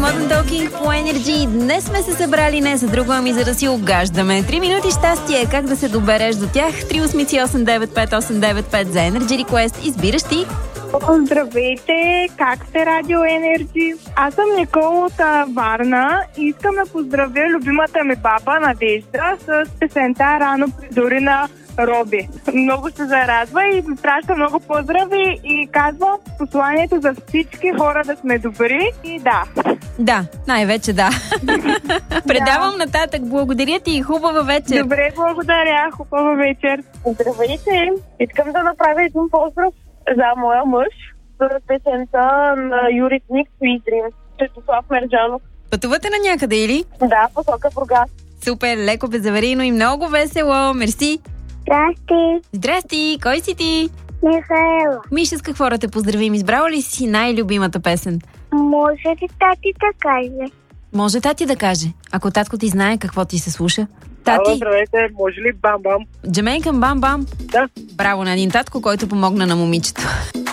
Modern Talking по Energy. Днес сме се събрали не за друго, ами за да си огаждаме. 3 минути щастие. Как да се добереш до тях? 388-95895 за Energy Request. Избираш ти. Здравейте, как сте Радио Енерджи? Аз съм Никола от Варна и искам да поздравя любимата ми баба Надежда с песента "Рано придори" на Роби. Много се зарадва и ми праща много поздрави и казва посланието за всички хора да сме добри и да. Да, най-вече да. Предавам нататък. Благодаря ти и хубава вечер. Добре, благодаря. Хубава вечер. Здравейте! Искам да направя един поздрав за моя мъж за песента на Юрий Ник "Sweet Dream", Светослав Мерджанов. Пътувате на някъде или? Да, посока Бургас. Супер, леко, безаварийно и много весело. Мерси. Здрасти, Здрасти, кой си ти? Михаела. Миша, с какво да те поздравим? Избрала ли си най-любимата песен? Може ли тати да каже? Може тати да каже, ако татко ти знае какво ти се слуша. Тати, Здравейте, може ли Бам Бам? Джамейкън Бам Бам. Да. Браво на един татко, който помогна на момичето.